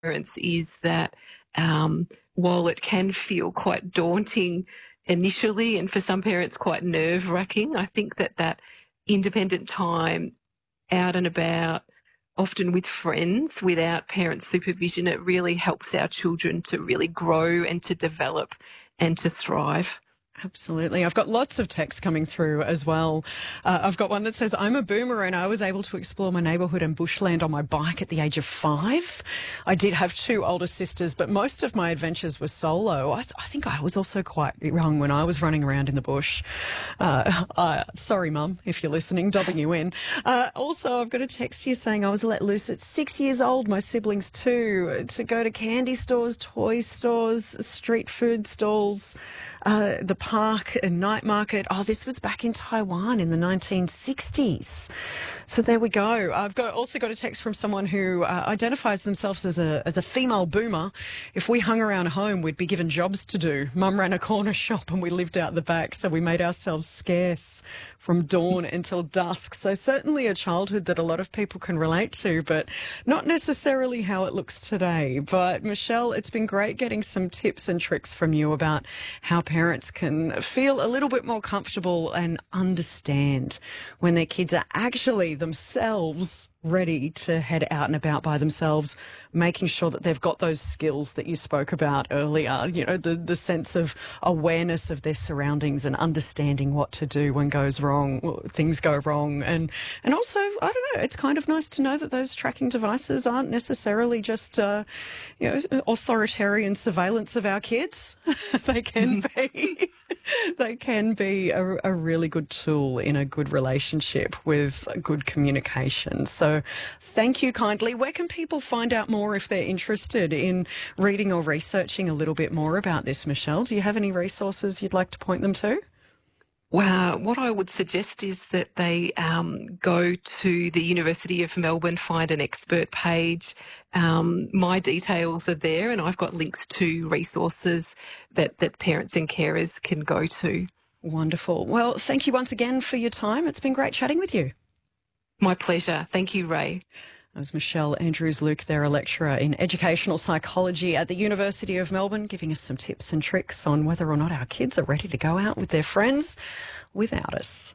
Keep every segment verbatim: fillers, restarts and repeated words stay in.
parents is that um, while it can feel quite daunting initially and for some parents quite nerve-wracking, I think that that independent time out and about, often with friends, without parent supervision, it really helps our children to really grow and to develop and to thrive. Absolutely. I've got lots of texts coming through as well. Uh, I've got one that says, I'm a boomer and I was able to explore my neighbourhood and bushland on my bike at the age of five. I did have two older sisters, but most of my adventures were solo. I, th- I think I was also quite young when I was running around in the bush. Uh, uh, sorry, Mum, if you're listening, dobbing you in. Uh, also, I've got a text here saying I was let loose at six years old, my siblings too, to go to candy stores, toy stores, street food stalls, uh, the park and night market. Oh, this was back in Taiwan in the nineteen sixties. So there we go. I've got also got a text from someone who uh, identifies themselves as a as a female boomer. If we hung around home, we'd be given jobs to do. Mum ran a corner shop and we lived out the back, so we made ourselves scarce from dawn until dusk. So certainly a childhood that a lot of people can relate to, but not necessarily how it looks today. But Michelle, it's been great getting some tips and tricks from you about how parents can feel a little bit more comfortable and understand when their kids are actually themselves ready to head out and about by themselves, making sure that they've got those skills that you spoke about earlier, you know, the, the sense of awareness of their surroundings and understanding what to do when goes wrong, things go wrong. And, and also, I don't know, it's kind of nice to know that those tracking devices aren't necessarily just, uh, you know, authoritarian surveillance of our kids. They can be. They can be a, a really good tool in a good relationship with good communication. So thank you kindly. Where can people find out more if they're interested in reading or researching a little bit more about this, Michelle? Do you have any resources you'd like to point them to? Well, what I would suggest is that they um, go to the University of Melbourne, find an expert page. Um, my details are there and I've got links to resources that, that parents and carers can go to. Wonderful. Well, thank you once again for your time. It's been great chatting with you. My pleasure. Thank you, Ray. That was Michelle Andrews-Luke. They're a lecturer in educational psychology at the University of Melbourne, giving us some tips and tricks on whether or not our kids are ready to go out with their friends without us.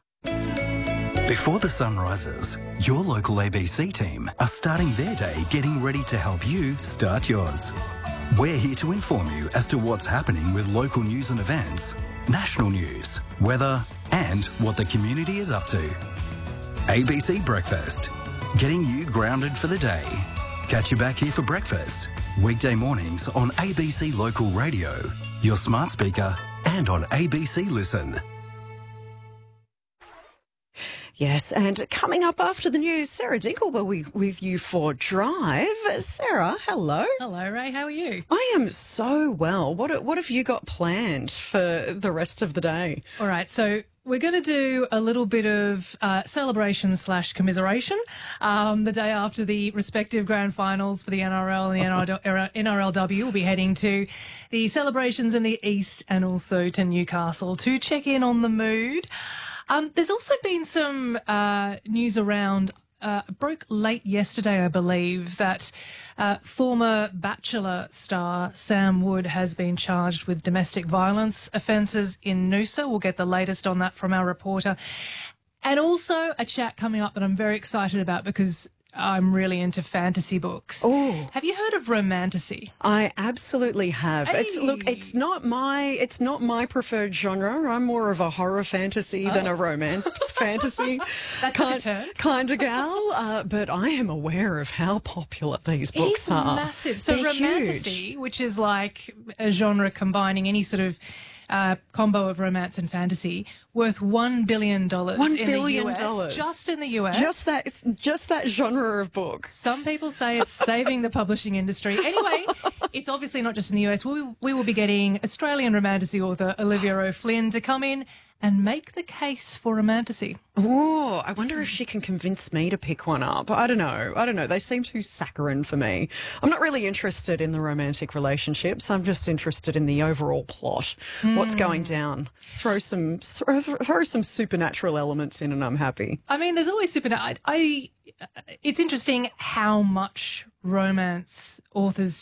Before the sun rises, your local A B C team are starting their day getting ready to help you start yours. We're here to inform you as to what's happening with local news and events, national news, weather, and what the community is up to. A B C Breakfast, getting you grounded for the day. Catch you back here for breakfast, weekday mornings on A B C Local Radio, your smart speaker, and on A B C Listen. Yes, and coming up after the news, Sarah Dingle will be with you for Drive. Sarah, hello. Hello, Ray. How are you? I am so well. What what have you got planned for the rest of the day? All right, so we're going to do a little bit of uh, celebration slash commiseration um, the day after the respective grand finals for the N R L and the N R L W. We'll be heading to the celebrations in the East and also to Newcastle to check in on the mood. Um, there's also been some uh, news around, uh, broke late yesterday, I believe, that uh, former Bachelor star Sam Wood has been charged with domestic violence offences in Noosa. We'll get the latest on that from our reporter. And also a chat coming up that I'm very excited about because I'm really into fantasy books. Oh, have you heard of romantasy? I absolutely have. Hey. It's look, it's not my it's not my preferred genre. I'm more of a horror fantasy oh. than a romance fantasy that kind, took a turn. kind of gal. Uh, but I am aware of how popular these books it is are. Massive. So They're romantasy, huge. which is like a genre combining any sort of Uh, combo of romance and fantasy, worth one billion dollars One in billion the U S. dollars. Just in the U S. Just that, it's just that genre of book. Some people say it's saving the publishing industry. Anyway, it's obviously not just in the U S. We, we will be getting Australian romantasy author Olivia O'Flynn to come in and make the case for romantasy. Oh, I wonder if she can convince me to pick one up. I don't know. I don't know. They seem too saccharine for me. I'm not really interested in the romantic relationships. I'm just interested in the overall plot. Mm. What's going down? Throw some throw, throw some supernatural elements in and I'm happy. I mean, there's always supernatural. I, I, it's interesting how much romance authors